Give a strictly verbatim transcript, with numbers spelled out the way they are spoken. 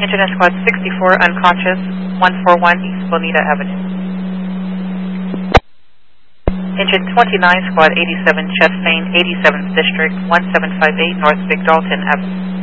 Internet Squad sixty-four, unconscious, one forty-one East Bonita Avenue. Engine twenty-nine, Squad eighty-seven, Chest Vein, eighty-seventh District, one seven five eight North Big Dalton Avenue.